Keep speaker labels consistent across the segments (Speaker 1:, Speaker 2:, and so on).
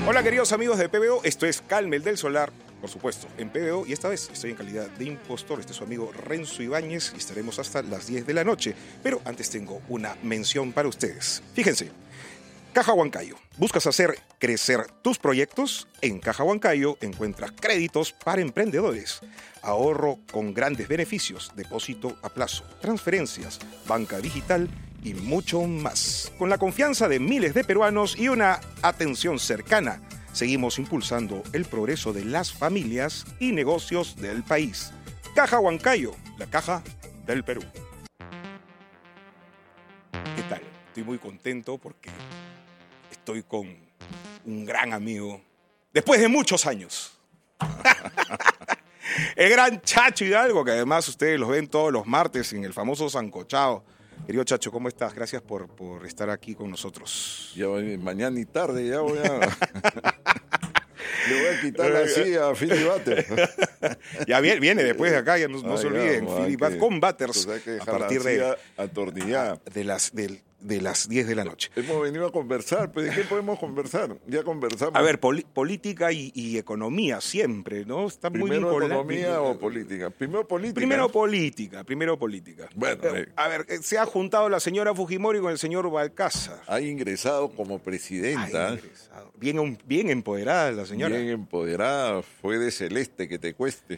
Speaker 1: Hola queridos amigos de PBO, esto es Calme el del Solar, por supuesto, en PBO, y esta vez estoy en calidad de impostor. Este es su amigo Renzo Ibáñez y estaremos hasta las 10 de la noche. Pero antes tengo una mención para ustedes. Fíjense, Caja Huancayo. ¿Buscas hacer crecer tus proyectos? En Caja Huancayo encuentras créditos para emprendedores, ahorro con grandes beneficios, depósito a plazo, transferencias, banca digital y mucho más. Con la confianza de miles de peruanos y una atención cercana, seguimos impulsando el progreso de las familias y negocios del país. Caja Huancayo, la caja del Perú. ¿Qué tal? Estoy muy contento porque estoy con un gran amigo después de muchos años. El gran Chacho Hidalgo, que además ustedes los ven todos los martes en el famoso Sancochado. Querido Chacho, ¿cómo estás? Gracias por estar aquí con nosotros.
Speaker 2: Ya voy, mañana y tarde ya voy a... Le voy a quitar la silla a Philly Butter.
Speaker 1: Ya viene después de acá, ya no se olviden. Philly Butter con Butters
Speaker 2: a partir de atornillada.
Speaker 1: De las 10 de la noche.
Speaker 2: Hemos venido a conversar, pero ¿de qué podemos conversar? Ya conversamos.
Speaker 1: A ver, política y economía siempre, ¿no? Está muy
Speaker 2: ¿Primero economía o política? Primero política.
Speaker 1: Primero política.
Speaker 2: Bueno,
Speaker 1: a ver, se ha juntado la señora Fujimori con el señor Balcázar.
Speaker 2: Ha ingresado como presidenta.
Speaker 1: Bien empoderada la señora.
Speaker 2: Bien empoderada, fue de celeste que te cueste.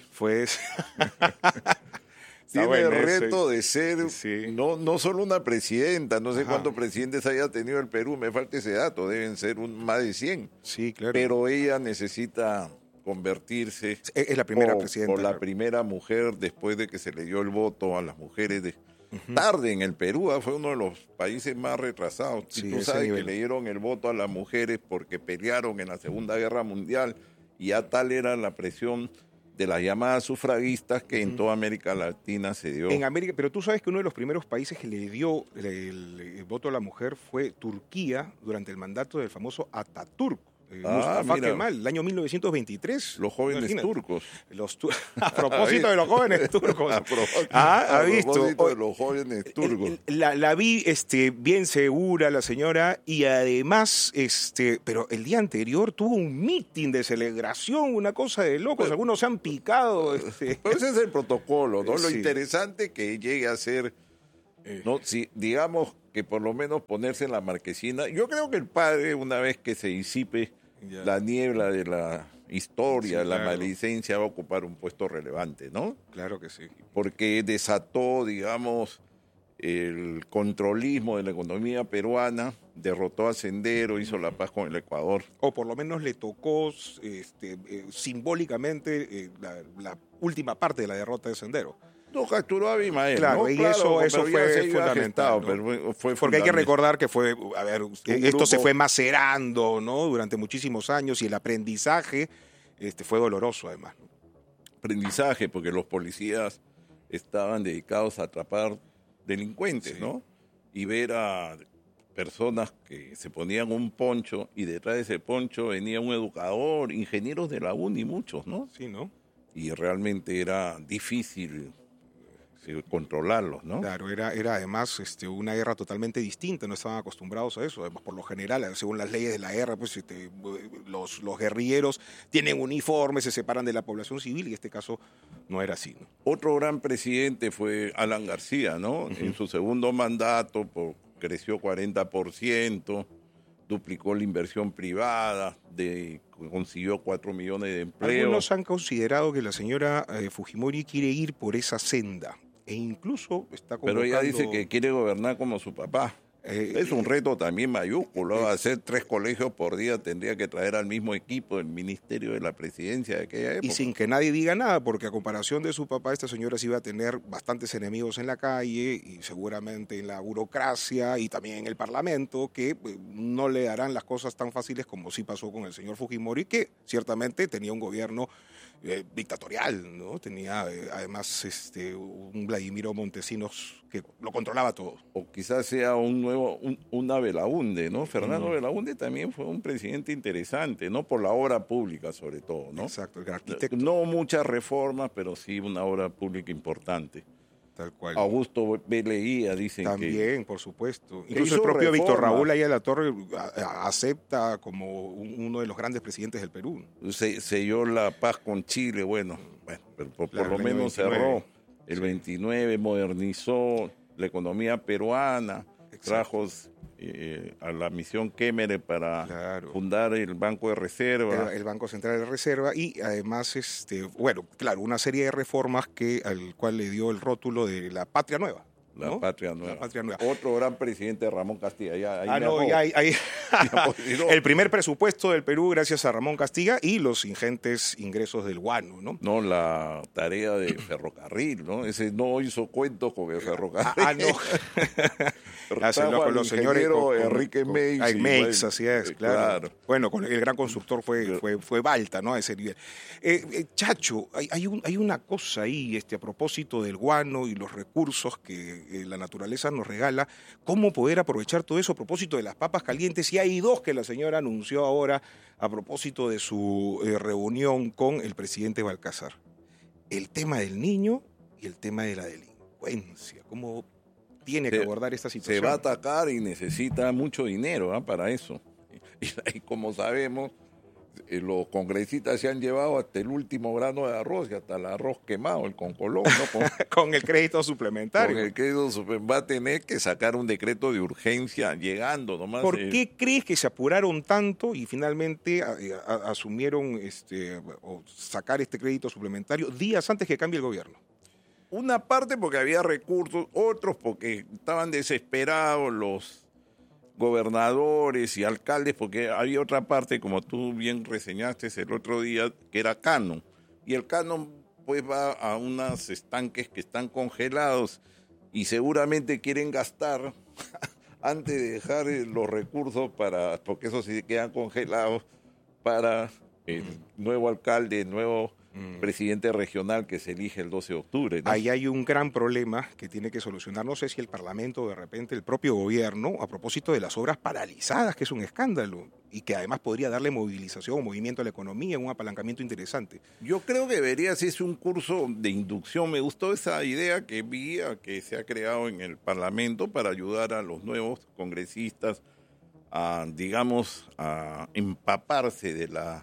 Speaker 2: Tiene el reto de ser no solo una presidenta, no sé cuántos presidentes haya tenido el Perú, me falta ese dato, deben ser más de 100.
Speaker 1: Sí, claro.
Speaker 2: Pero ella necesita convertirse
Speaker 1: es la primera presidenta.
Speaker 2: Por la primera mujer después de que se le dio el voto a las mujeres tarde en el Perú, fue uno de los países más retrasados.
Speaker 1: Sí,
Speaker 2: tú sabes que le dieron el voto a las mujeres porque pelearon en la Segunda Guerra Mundial y ya tal era la presión de las llamadas sufragistas que en toda América Latina se dio.
Speaker 1: En América, pero tú sabes que uno de los primeros países que le dio el voto a la mujer fue Turquía durante el mandato del famoso Atatürk. Mustafa Kemal, el año 1923.
Speaker 2: Los jóvenes turcos.
Speaker 1: A propósito de los jóvenes turcos.
Speaker 2: A propósito de los jóvenes turcos.
Speaker 1: La vi bien segura la señora y además, pero el día anterior tuvo un mitin de celebración, una cosa de locos. Algunos se han picado.
Speaker 2: Pero ese es el protocolo, ¿no? Lo interesante que llegue a ser, ¿no? Si, digamos que por lo menos ponerse en la marquesina. Yo creo que el padre, una vez que se disipe la niebla de la historia, la maledicencia, va a ocupar un puesto relevante, ¿no?
Speaker 1: Claro que sí.
Speaker 2: Porque desató, digamos, el controlismo de la economía peruana, derrotó a Sendero, hizo la paz con el Ecuador.
Speaker 1: O por lo menos le tocó simbólicamente la última parte de la derrota de Sendero.
Speaker 2: No capturó a Abimael,
Speaker 1: claro,
Speaker 2: ¿no?
Speaker 1: y eso fue fundamental, ¿no?
Speaker 2: Pero
Speaker 1: porque hay que recordar que esto se fue macerando, ¿no? Durante muchísimos años y el aprendizaje fue doloroso además.
Speaker 2: Aprendizaje, porque los policías estaban dedicados a atrapar delincuentes, ¿no? Y ver a personas que se ponían un poncho y detrás de ese poncho venía un educador, ingenieros de la UNI, muchos, ¿no?
Speaker 1: Sí, ¿no?
Speaker 2: Y realmente era difícil controlarlos, ¿no?
Speaker 1: Claro, era además una guerra totalmente distinta, no estaban acostumbrados a eso. Además, por lo general, según las leyes de la guerra, pues los guerrilleros tienen uniformes, se separan de la población civil, y en este caso no era así, ¿no?
Speaker 2: Otro gran presidente fue Alan García, ¿no? En su segundo mandato creció 40%, duplicó la inversión privada, consiguió 4 millones de empleos.
Speaker 1: Algunos han considerado que la señora Fujimori quiere ir por esa senda. E incluso está convocando...
Speaker 2: Pero ella dice que quiere gobernar como su papá. Es un reto también mayúsculo. Hacer 3 colegios por día tendría que traer al mismo equipo del Ministerio de la Presidencia de aquella época.
Speaker 1: Y sin que nadie diga nada, porque a comparación de su papá, esta señora sí va a tener bastantes enemigos en la calle y seguramente en la burocracia y también en el Parlamento, que no le harán las cosas tan fáciles como sí pasó con el señor Fujimori, que ciertamente tenía un gobierno dictatorial, ¿no? Tenía además un Vladimiro Montesinos que lo controlaba todo.
Speaker 2: O quizás sea una Belaúnde, ¿no? Fernando Belaúnde también fue un presidente interesante, ¿no? Por la obra pública sobre todo, ¿no?
Speaker 1: Exacto, el arquitecto.
Speaker 2: No muchas reformas, pero sí una obra pública importante.
Speaker 1: Tal cual.
Speaker 2: Augusto B. Leguía, dicen
Speaker 1: también, por supuesto. Incluso el propio Víctor Raúl Ayala-Torre acepta como uno de los grandes presidentes del Perú.
Speaker 2: Selló la paz con Chile, bueno, pero por lo menos 29. Cerró. El 29 modernizó la economía peruana, trajo a la misión Kemmerer para fundar el Banco de Reserva.
Speaker 1: El Banco Central de Reserva y además, una serie de reformas al cual le dio el rótulo de la Patria Nueva.
Speaker 2: La Patria Nueva. Otro gran presidente, Ramón Castilla.
Speaker 1: El primer presupuesto del Perú gracias a Ramón Castilla y los ingentes ingresos del guano, ¿no?
Speaker 2: No, la tarea de ferrocarril, ¿no? Ese no hizo cuentos con el ferrocarril.
Speaker 1: Con los señores
Speaker 2: Enrique Meix.
Speaker 1: Meix, así es, claro. Bueno, con el gran constructor fue Balta, ¿no? A ese nivel. Chacho, hay una cosa ahí, a propósito del guano y los recursos que la naturaleza nos regala, cómo poder aprovechar todo eso a propósito de las papas calientes. Y hay dos que la señora anunció ahora a propósito de su reunión con el presidente Balcázar. El tema del niño y el tema de la delincuencia. ¿Cómo tiene que abordar esta situación?
Speaker 2: Se va a atacar y necesita mucho dinero para eso. Y como sabemos, los congresistas se han llevado hasta el último grano de arroz y hasta el arroz quemado, el concolón, ¿no?
Speaker 1: Con el crédito suplementario.
Speaker 2: Con el crédito suplementario. Va a tener que sacar un decreto de urgencia llegando nomás.
Speaker 1: ¿Por qué crees que se apuraron tanto y finalmente asumieron o sacar este crédito suplementario días antes que cambie el gobierno?
Speaker 2: Una parte porque había recursos, otros porque estaban desesperados los gobernadores y alcaldes, porque había otra parte, como tú bien reseñaste el otro día, que era canon. Y el canon pues va a unos estanques que están congelados y seguramente quieren gastar antes de dejar los recursos porque esos sí quedan congelados para el nuevo alcalde, el nuevo presidente regional que se elige el 12 de octubre, ¿no?
Speaker 1: Ahí hay un gran problema que tiene que solucionar, no sé si el Parlamento o de repente el propio gobierno, a propósito de las obras paralizadas, que es un escándalo, y que además podría darle movilización o movimiento a la economía, un apalancamiento interesante.
Speaker 2: Yo creo que debería hacerse un curso de inducción. Me gustó esa idea que que se ha creado en el Parlamento para ayudar a los nuevos congresistas a empaparse de las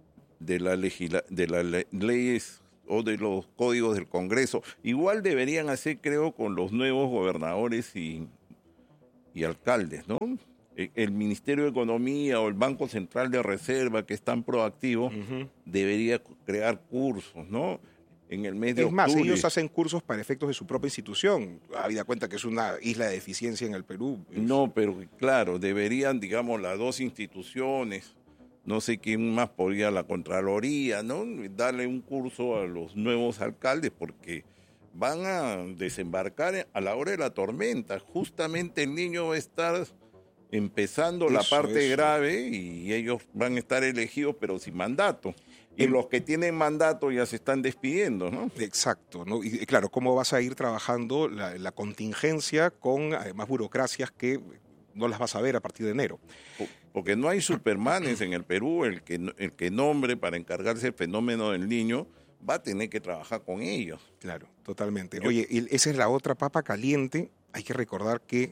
Speaker 2: leyes o de los códigos del Congreso. Igual deberían hacer, creo, con los nuevos gobernadores y alcaldes, ¿no? El Ministerio de Economía o el Banco Central de Reserva, que es tan proactivo, debería crear cursos, ¿no? En el mes de octubre.
Speaker 1: Es más, ellos hacen cursos para efectos de su propia institución, habida cuenta que es una isla de eficiencia en el Perú.
Speaker 2: No, pero claro, deberían, digamos, las dos instituciones, no sé quién más podría, la Contraloría, ¿no? Darle un curso a los nuevos alcaldes porque van a desembarcar a la hora de la tormenta. Justamente el niño va a estar empezando la parte grave y ellos van a estar elegidos pero sin mandato. Y los que tienen mandato ya se están despidiendo, ¿no?
Speaker 1: Exacto, ¿no? Y claro, ¿cómo vas a ir trabajando la contingencia con además burocracias que no las vas a ver a partir de enero?
Speaker 2: Porque no hay supermanes en el Perú. El que nombre para encargarse del fenómeno del niño va a tener que trabajar con ellos.
Speaker 1: Claro, totalmente. Oye, esa es la otra papa caliente. Hay que recordar que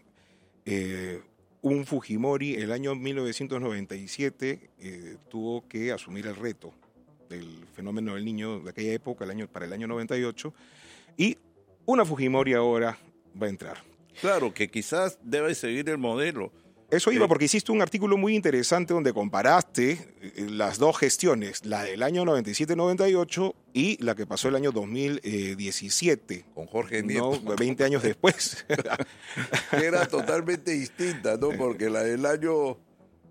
Speaker 1: un Fujimori el año 1997 tuvo que asumir el reto del fenómeno del niño de aquella época, para el año 98, y una Fujimori ahora va a entrar.
Speaker 2: Claro, que quizás debe seguir el modelo.
Speaker 1: Eso iba, porque hiciste un artículo muy interesante donde comparaste las dos gestiones, la del año 97-98 y la que pasó el año 2017.
Speaker 2: Con Jorge Nieto.
Speaker 1: ¿No? 20 años después.
Speaker 2: Era totalmente distinta, ¿no? Porque la del año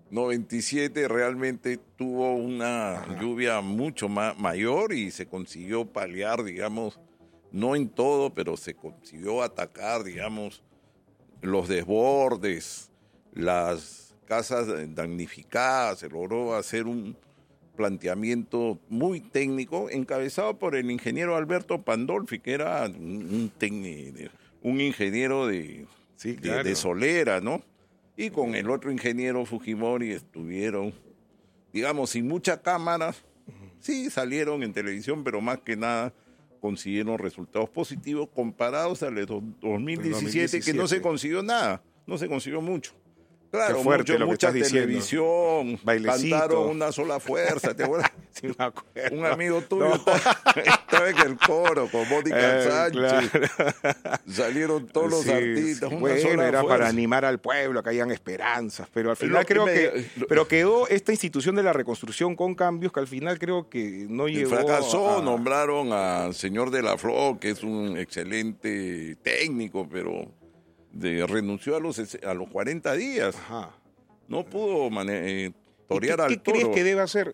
Speaker 2: 97 realmente tuvo una lluvia mucho mayor y se consiguió paliar, digamos, no en todo, pero se consiguió atacar, digamos, los desbordes, las casas damnificadas. Se logró hacer un planteamiento muy técnico encabezado por el ingeniero Alberto Pandolfi, que era un ingeniero de Solera, ¿no? Y con el otro ingeniero Fujimori estuvieron, digamos, sin muchas cámaras, sí salieron en televisión, pero más que nada consiguieron resultados positivos comparados al de 2017, que no se consiguió nada, no se consiguió mucho. Claro, mucha televisión, cantaron Una Sola Fuerza, ¿te acuerdas?
Speaker 1: Sí, me acuerdo.
Speaker 2: Un amigo tuyo estaba en el coro con Mónica Sánchez. Claro. Salieron todos los artistas.
Speaker 1: Bueno, era para animar al pueblo, que hayan esperanzas, pero al final pero quedó esta institución de la reconstrucción con cambios que al final creo que no llegó
Speaker 2: fracasó. Nombraron al señor de la Flor, que es un excelente técnico, pero renunció a los 40 días. Ajá. No pudo torear al toro.
Speaker 1: ¿Qué crees que debe hacer?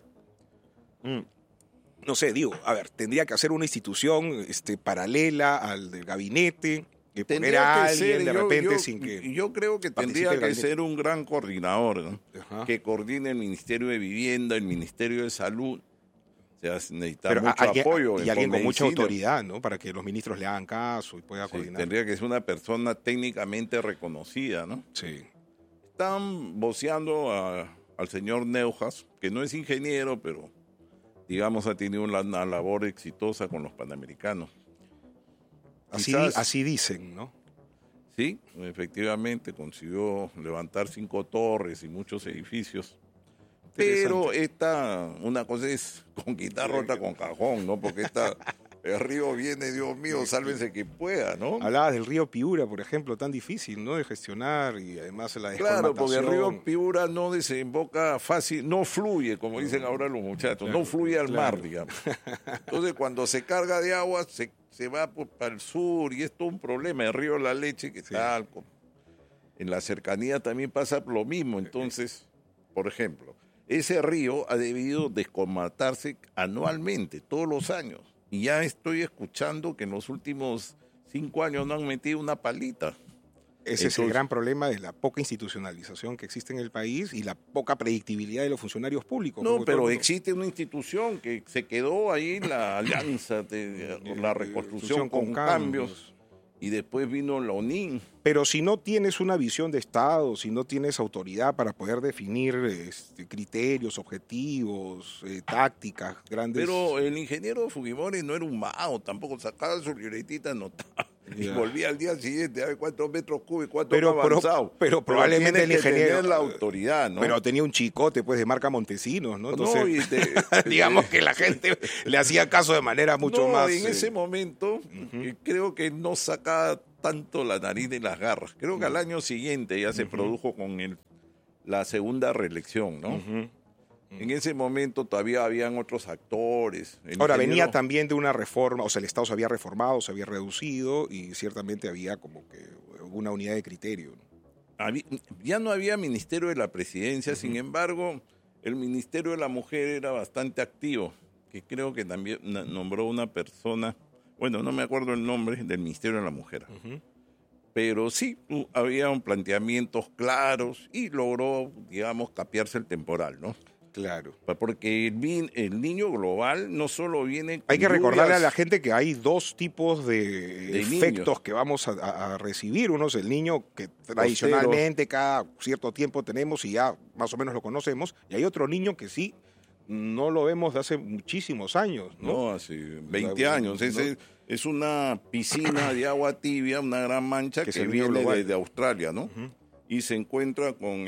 Speaker 1: No sé, a ver, tendría que hacer una institución paralela al del gabinete, que poner a alguien de repente sin que...
Speaker 2: Yo creo que tendría que ser un gran coordinador, ¿no? Que coordine el Ministerio de Vivienda, el Ministerio de Salud. Necesita mucho apoyo.
Speaker 1: Y alguien con mucha autoridad, ¿no? Para que los ministros le hagan caso y pueda coordinar.
Speaker 2: Tendría que ser una persona técnicamente reconocida, ¿no?
Speaker 1: Sí.
Speaker 2: Están voceando al señor Neuhaus, que no es ingeniero, pero digamos ha tenido una labor exitosa con los Panamericanos.
Speaker 1: Así dicen, ¿no?
Speaker 2: Sí, efectivamente consiguió levantar 5 torres y muchos edificios. Pero una cosa es con guitarra, otra con cajón, ¿no? Porque el río viene, Dios mío, sálvense quien pueda, ¿no?
Speaker 1: Hablabas del río Piura, por ejemplo, tan difícil, ¿no? De gestionar y además la descolmatación.
Speaker 2: Claro, porque el río Piura no desemboca fácil, no fluye, como dicen ahora los muchachos, no fluye al mar, digamos. Entonces, cuando se carga de agua, se va para el sur y es todo un problema. El río La Leche, que está en la cercanía también pasa lo mismo. Entonces, por ejemplo, ese río ha debido descolmatarse anualmente, todos los años. Y ya estoy escuchando que en los últimos 5 años no han metido una palita.
Speaker 1: Ese es el gran problema de la poca institucionalización que existe en el país y la poca predictibilidad de los funcionarios públicos.
Speaker 2: No, pero existe una institución que se quedó ahí en la alianza de la reconstrucción con cambios. Y después vino la ONIN.
Speaker 1: Pero si no tienes una visión de Estado, si no tienes autoridad para poder definir criterios, objetivos, tácticas grandes...
Speaker 2: Pero el ingeniero Fujimori no era un mago, tampoco sacaba su libretita, anotaba. Y volvía al día siguiente a ver cuántos metros cúbicos, cuánto avanzado.
Speaker 1: Pero probablemente el ingeniero...
Speaker 2: Tener la autoridad, ¿no?
Speaker 1: Pero tenía un chicote, pues, de marca Montesinos, ¿no? Entonces, digamos que la gente le hacía caso de manera mucho más...
Speaker 2: en ese momento, creo que no sacaba tanto la nariz de las garras. Creo que al año siguiente ya se produjo con la segunda reelección, ¿no? En ese momento todavía habían otros actores.
Speaker 1: Ahora, venía también de una reforma, o sea, el Estado se había reformado, se había reducido y ciertamente había como que una unidad de criterio, ¿no?
Speaker 2: Ya no había Ministerio de la Presidencia, sin embargo, el Ministerio de la Mujer era bastante activo, que creo que también nombró una persona, bueno, no me acuerdo el nombre, del Ministerio de la Mujer. Pero sí, había planteamientos claros y logró, digamos, capearse el temporal, ¿no?
Speaker 1: Claro.
Speaker 2: Porque el niño global no solo viene...
Speaker 1: Hay que recordarle a la gente que hay 2 tipos de efectos niños que vamos a recibir. Uno es el niño que tradicionalmente cada cierto tiempo tenemos y ya más o menos lo conocemos. Y hay otro niño que sí no lo vemos de hace muchísimos años, ¿no?
Speaker 2: No, hace 20 años. Es una piscina de agua tibia, una gran mancha que viene desde Australia, ¿no? Y se encuentra con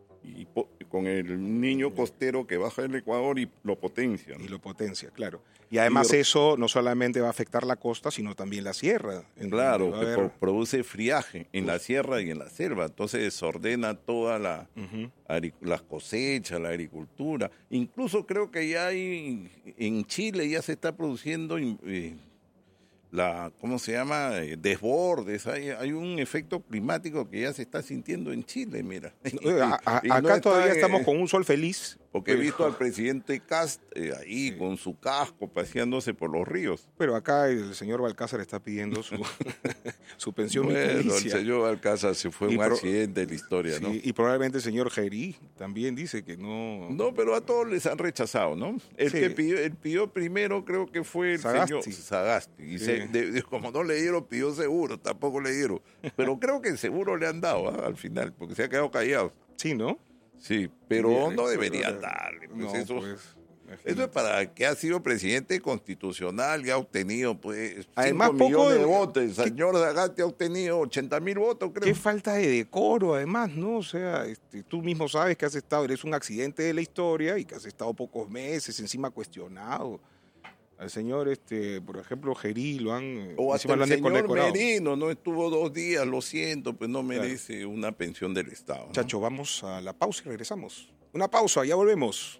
Speaker 2: el niño costero que baja del Ecuador y lo potencia, ¿no?
Speaker 1: Y lo potencia, claro. Y además eso no solamente va a afectar la costa, sino también la sierra.
Speaker 2: Claro, que produce friaje en la sierra y en la selva. Entonces desordena toda las cosechas, la agricultura. Incluso creo que ya en Chile ya se está produciendo... ¿cómo se llama? Desbordes. Hay un efecto climático que ya se está sintiendo en Chile, mira.
Speaker 1: Acá todavía estamos con un sol feliz.
Speaker 2: Porque he visto al presidente Kast ahí con su casco paseándose por los ríos.
Speaker 1: Pero acá el señor Balcázar está pidiendo su pensión vitalicia.
Speaker 2: El señor Balcázar se fue un accidente de la historia, ¿no?
Speaker 1: Y probablemente el señor Gerí también dice que no...
Speaker 2: No, pero a todos les han rechazado, ¿no? El pidió primero creo que fue el señor Sagasti. Y como no le dieron, pidió seguro, tampoco le dieron. Pero creo que seguro le han dado al final, porque se ha quedado callado.
Speaker 1: Sí, ¿no?
Speaker 2: Sí, pero no deberían darle. Eso es para que ha sido presidente constitucional y ha obtenido, pues,
Speaker 1: además,
Speaker 2: 5 millones de votos. El señor Sagasti ha obtenido 80.000 votos, creo.
Speaker 1: Qué falta de decoro, además, ¿no? O sea, tú mismo sabes que eres un accidente de la historia y que has estado pocos meses, encima cuestionado. Al señor, por ejemplo, Gerí lo han...
Speaker 2: O hasta el señor Merino, no estuvo 2 días, lo siento, pues no merece una pensión del Estado, ¿no?
Speaker 1: Chacho, vamos a la pausa y regresamos. Una pausa, ya volvemos.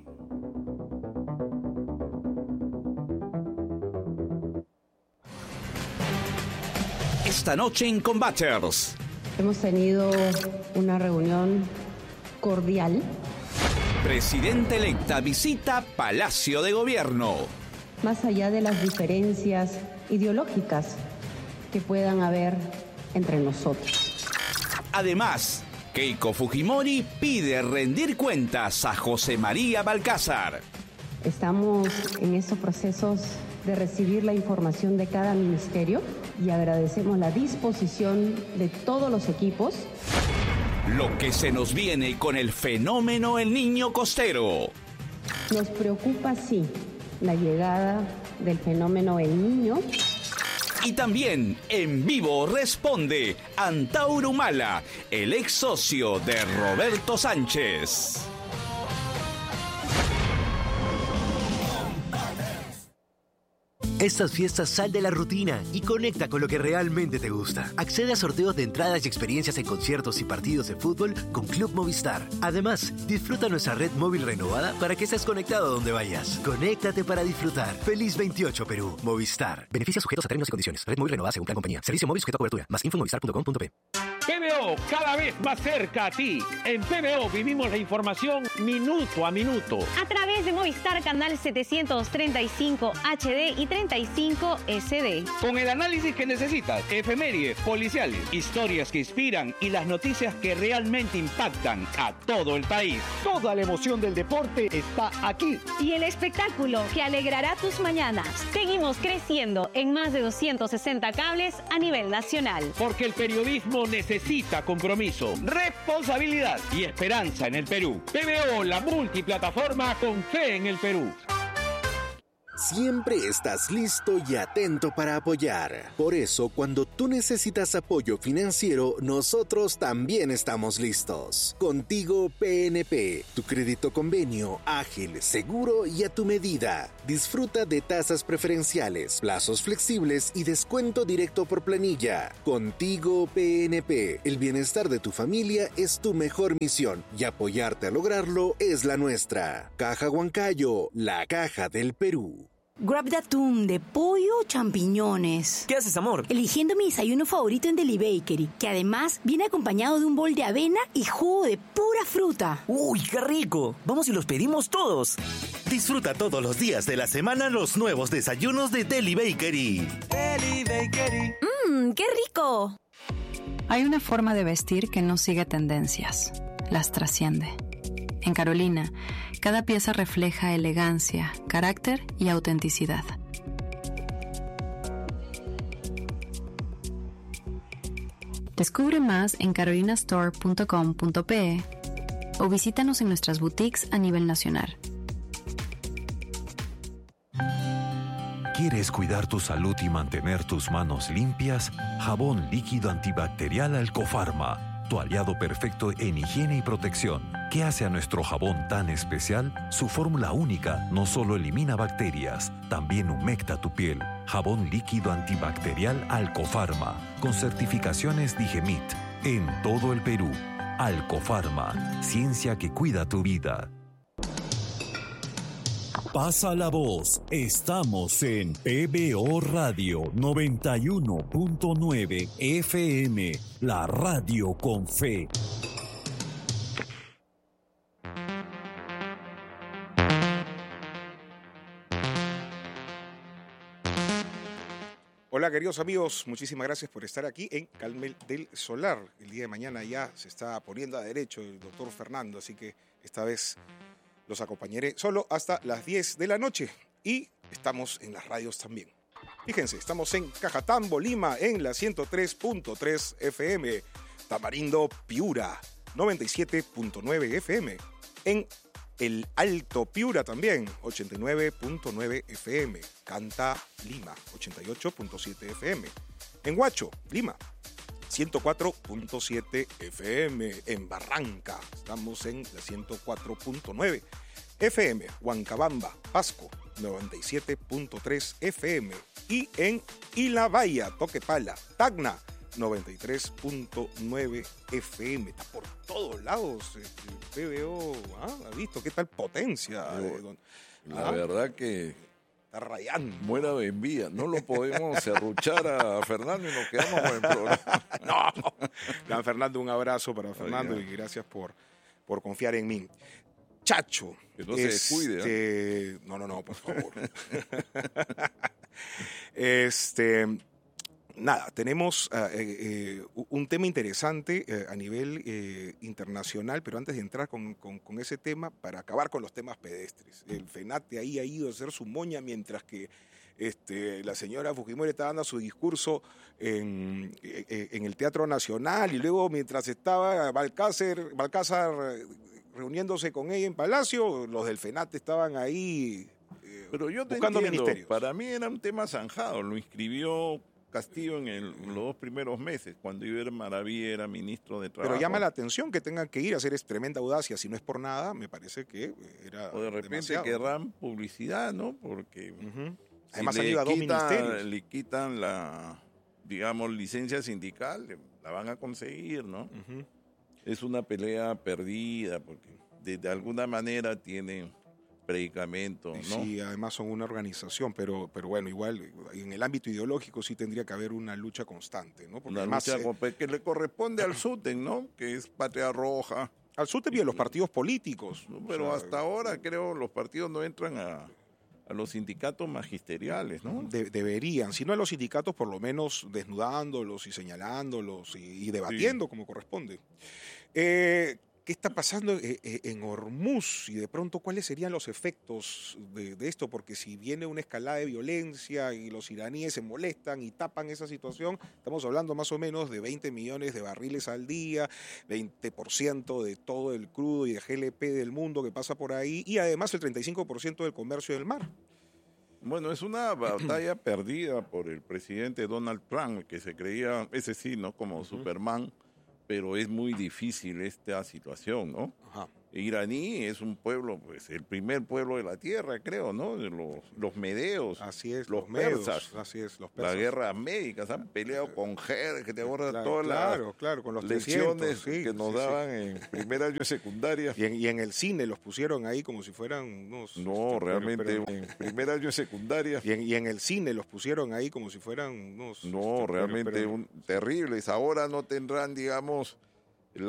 Speaker 3: Esta noche en Combaters.
Speaker 4: Hemos tenido una reunión cordial.
Speaker 3: Presidenta electa visita Palacio de Gobierno.
Speaker 4: Más allá de las diferencias ideológicas que puedan haber entre nosotros.
Speaker 3: Además, Keiko Fujimori pide rendir cuentas a José María Balcázar.
Speaker 4: Estamos en estos procesos de recibir la información de cada ministerio y agradecemos la disposición de todos los equipos.
Speaker 3: Lo que se nos viene con el fenómeno El Niño Costero.
Speaker 4: Nos preocupa, sí, la llegada del fenómeno El Niño.
Speaker 3: Y también en vivo responde Antauro Humala, el ex socio de Roberto Sánchez.
Speaker 5: Estas fiestas sal de la rutina y conecta con lo que realmente te gusta. Accede a sorteos de entradas y experiencias en conciertos y partidos de fútbol con Club Movistar. Además, disfruta nuestra red móvil renovada para que estés conectado donde vayas. Conéctate para disfrutar. Feliz 28 Perú. Movistar. Beneficios sujetos a términos y condiciones. Red móvil renovada según plan compañía. Servicio móvil sujeto a cobertura. Más info en movistar.com.p.
Speaker 6: PBO, cada vez más cerca a ti. En PBO vivimos la información minuto a minuto.
Speaker 7: A través de Movistar Canal 735 HD y 35 SD.
Speaker 6: Con el análisis que necesitas, efemérides, policiales, historias que inspiran y las noticias que realmente impactan a todo el país. Toda la emoción del deporte está aquí.
Speaker 7: Y el espectáculo que alegrará tus mañanas. Seguimos creciendo en más de 260 cables a nivel nacional.
Speaker 6: Porque el periodismo necesita compromiso, responsabilidad y esperanza en el Perú. PBO, la multiplataforma con fe en el Perú.
Speaker 8: Siempre estás listo y atento para apoyar. Por eso, cuando tú necesitas apoyo financiero, nosotros también estamos listos. Contigo PNP, tu crédito convenio, ágil, seguro y a tu medida. Disfruta de tasas preferenciales, plazos flexibles y descuento directo por planilla. Contigo PNP, el bienestar de tu familia es tu mejor misión y apoyarte a lograrlo es la nuestra. Caja Huancayo, la caja del Perú.
Speaker 9: Grab de atún, de pollo o champiñones.
Speaker 10: ¿Qué haces, amor?
Speaker 9: Eligiendo mi desayuno favorito en Deli Bakery, que además viene acompañado de un bol de avena y jugo de pura fruta.
Speaker 10: ¡Uy, qué rico! Vamos y los pedimos todos.
Speaker 11: Disfruta todos los días de la semana los nuevos desayunos de Deli Bakery.
Speaker 10: Deli Bakery.
Speaker 9: ¡Qué rico!
Speaker 12: Hay una forma de vestir que no sigue tendencias, las trasciende. En Carolina, cada pieza refleja elegancia, carácter y autenticidad. Descubre más en carolinastore.com.pe o visítanos en nuestras boutiques a nivel nacional.
Speaker 13: ¿Quieres cuidar tu salud y mantener tus manos limpias? Jabón líquido antibacterial Alcofarma, tu aliado perfecto en higiene y protección. ¿Qué hace a nuestro jabón tan especial? Su fórmula única no solo elimina bacterias, también humecta tu piel. Jabón líquido antibacterial Alcofarma, con certificaciones Digemit, en todo el Perú. Alcofarma, ciencia que cuida tu vida.
Speaker 11: Pasa la voz. Estamos en PBO Radio 91.9 FM, la radio con fe.
Speaker 1: Hola queridos amigos, muchísimas gracias por estar aquí en Carmel del Solar. El día de mañana ya se está poniendo a derecho el doctor Fernando, así que esta vez los acompañaré solo hasta las 10 de la noche y estamos en las radios también. Fíjense, estamos en Cajatambo, Lima, en la 103.3 FM, Tamarindo, Piura, 97.9 FM, en El Alto Piura también, 89.9 FM. Canta, Lima, 88.7 FM. En Huacho, Lima, 104.7 FM. En Barranca, estamos en la 104.9 FM. Huancabamba, Pasco, 97.3 FM. Y en Ilabaya, Toquepala, Tacna, 93.9 FM. Está por todos lados el PBO. ¿Ha visto qué tal potencia?
Speaker 2: La verdad que
Speaker 1: está rayando.
Speaker 2: Buena envía. No lo podemos serruchar a Fernando y nos quedamos con el programa.
Speaker 1: No. Fernando, un abrazo para Fernando y gracias por confiar en mí. Chacho.
Speaker 2: Que no se descuide.
Speaker 1: No, por favor. Nada, tenemos un tema interesante a nivel internacional, pero antes de entrar con ese tema, para acabar con los temas pedestres. El FENATE ahí ha ido a hacer su moña mientras que la señora Fujimori está dando su discurso en el Teatro Nacional, y luego mientras estaba Balcázar reuniéndose con ella en Palacio, los del FENATE estaban ahí
Speaker 2: pero yo te
Speaker 1: buscando
Speaker 2: entiendo,
Speaker 1: ministerios.
Speaker 2: Para mí era un tema zanjado, lo inscribió Castillo en los 2 primeros meses, cuando Iber Maraví era ministro de Trabajo.
Speaker 1: Pero llama la atención que tengan que ir a hacer tremenda audacia, si no es por nada, me parece que era
Speaker 2: o de repente
Speaker 1: demasiado,
Speaker 2: querrán publicidad, ¿no? Porque
Speaker 1: además
Speaker 2: si
Speaker 1: han ido a 2 ministerios.
Speaker 2: le quitan la, digamos, licencia sindical, la van a conseguir, ¿no? Es una pelea perdida, porque de alguna manera tienen predicamento, ¿no?
Speaker 1: Sí, además son una organización, pero bueno, igual en el ámbito ideológico sí tendría que haber una lucha constante, ¿no?
Speaker 2: Porque una lucha que le corresponde al SUTEN, ¿no? Que es Patria Roja.
Speaker 1: Al SUTEN y a los partidos políticos.
Speaker 2: ¿No? Pero hasta ahora creo los partidos no entran a los sindicatos magisteriales, ¿no?
Speaker 1: Deberían, si no a los sindicatos, por lo menos desnudándolos y señalándolos y debatiendo como corresponde. ¿Qué está pasando en Hormuz? Y de pronto, ¿cuáles serían los efectos de esto? Porque si viene una escalada de violencia y los iraníes se molestan y tapan esa situación, estamos hablando más o menos de 20 millones de barriles al día, 20% de todo el crudo y de GLP del mundo que pasa por ahí, y además el 35% del comercio del mar.
Speaker 2: Bueno, es una batalla perdida por el presidente Donald Trump, que se creía, ese sí, ¿no? Como Superman. Pero es muy difícil esta situación, ¿no? Iraní es un pueblo, pues el primer pueblo de la tierra, creo, ¿no? Los medeos.
Speaker 1: Así es,
Speaker 2: los persas.
Speaker 1: Así es, los persas.
Speaker 2: La guerra médica, se han peleado con Ger, que te acuerdas todas
Speaker 1: las
Speaker 2: con los
Speaker 1: lecciones
Speaker 2: que nos daban en primer año de secundaria.
Speaker 1: Y en el cine los pusieron ahí como si fueran unos...
Speaker 2: No, realmente, en primer año de secundaria.
Speaker 1: Y en el cine los pusieron ahí como si fueran unos...
Speaker 2: No, realmente terribles. Ahora no tendrán, digamos,